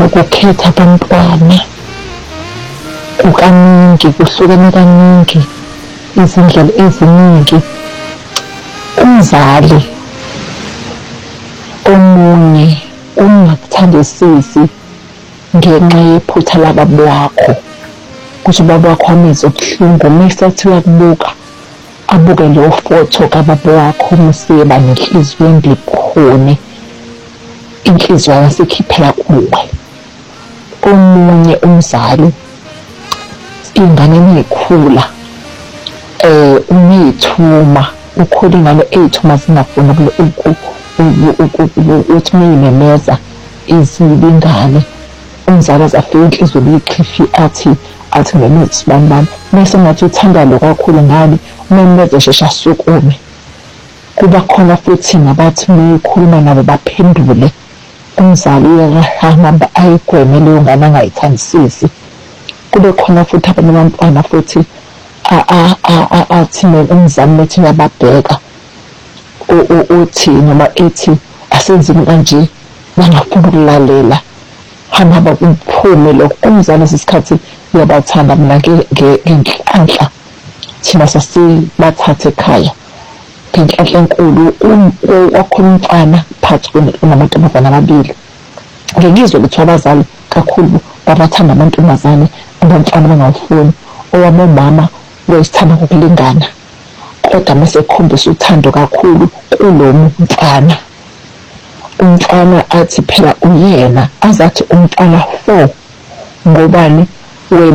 ukukhetha abantwana kukaningi, kuhlukene kaningi, izindlela eziningi. Umzali omunye ungakuthandisisi ngenxa yephutha lababa wakho, kusho ubaba wakho amizwe ubuhlungu, mesethi uyakubuka abuke leyo foto kababa wakho museba nenhliziyo engibukhone, inhliziyo yasikhiphela kuwe. Omunye umzali ingane neyikhula uneyithuma, ukhula ingane eyithuma zingafuni uthi meyimemeza izibe ingane, umzali azafika inhliziyo beyikhifi athi ngemezi sibanibani, mese ngathi uthanda lo kakhulu ngani umemeze shesha asukume. Kuba khona futhi nabathi meyikhuluma nabo baphendule, umzali uyahamba ayigweme leyo ngane angayithandisisi. Kube khona futhi abanye abantwana futhi athi umzali methi uyababheka uthi noma ethi asenzini kanje, bangafuni ukulalela, hamba uphume lokho. Umzali lesikhathi uyabathanda, mina ngenhlanhla thina sasibathatha ekhaya ngenhlanhla enkulu. Wakhona umfana phakathi kunamantombazane amabili, ngengizwe lethu abazali kakhulu babathanda amantombazane, abamfana bangawufuni. Owami umama wayesithanda ngokulingana, kodwa mase ekhombisa uthando kakhulu kulo mfana. Umfana athi phela uyena azathi umfana 4 ngobani wena